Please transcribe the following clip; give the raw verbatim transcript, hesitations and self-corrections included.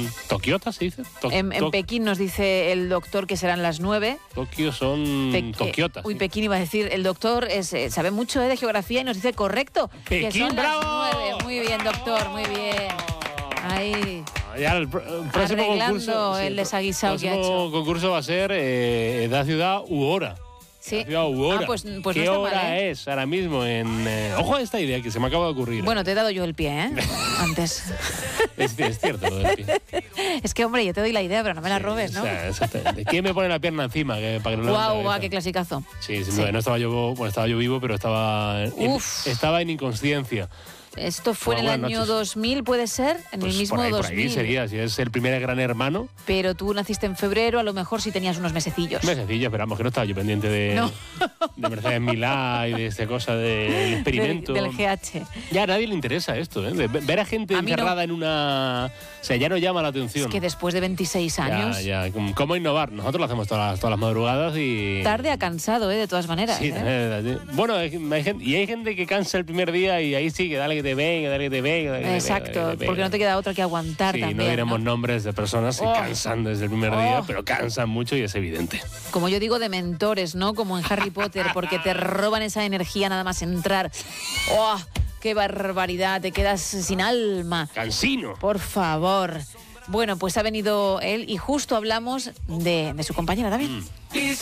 ¿Tokiota se dice? To- En, en to- Pekín nos dice el doctor que serán las nueve. Tokio son Pe- Tokiotas. Uy, sí. Pekín iba a decir. El doctor es, eh, sabe mucho eh, de geografía y nos dice correcto. que Pekín, son ¡bravo! las nueve. Muy bien, doctor, muy bien. Ahí. Ya el, pr- el próximo Arreglando concurso, el sí, desaguisado el que ha próximo hecho. concurso va a ser eh, edad, ciudad u hora. Sí. Edad, ciudad u hora. Ah, pues, pues ¿Qué no está hora mal, ¿eh? es ahora mismo? En, eh, ojo a esta idea que se me acaba de ocurrir. Bueno, te he dado yo el pie, ¿eh? Antes. Es, es cierto lo del pie. Es que, hombre, yo te doy la idea, pero no me la robes, ¿no? O sea, exactamente. ¿Quién me pone la pierna encima? Que, para que no levante Guau, la guau, cabeza? qué clasicazo. Sí, sin Sí. duda. No estaba yo, bueno, estaba yo vivo, pero estaba en, Uf. estaba en inconsciencia. Esto fue Bueno, en el buenas año noches. dos mil, ¿puede ser? En Pues el mismo por ahí, por dos mil. ahí sería, si es el primer gran hermano. Pero tú naciste en febrero, a lo mejor sí tenías unos mesecillos. Mesecillo, esperamos que no estaba yo pendiente de, No. de Mercedes Milá y de esta cosa del experimento. Del, del G H. Ya a nadie le interesa esto, ¿eh? De ver a gente A mí no. encerrada en una... O sea, ya no llama la atención. Es que después de veintiséis años, Ya, ya. ¿Cómo innovar? Nosotros lo hacemos todas las, todas las madrugadas y... tarde a cansado, ¿eh? De todas maneras. Sí, ¿eh? eh, bueno, hay, hay gente, y hay gente que cansa el primer día y ahí sigue, dale que te venga, dale que te venga. Dale que te venga, Exacto, dale que te porque venga. no te queda otra que aguantar Sí, también. no diremos ¿no? nombres de personas que Oh. cansan desde el primer Oh. día, pero cansan mucho y es evidente. Como yo digo, de mentores, ¿no? Como en Harry Potter, porque te roban esa energía nada más entrar. ¡Oh! ¡Qué barbaridad! Te quedas sin alma. Cansino. Por favor. Bueno, pues ha venido él y justo hablamos de, de su compañera David. Mm.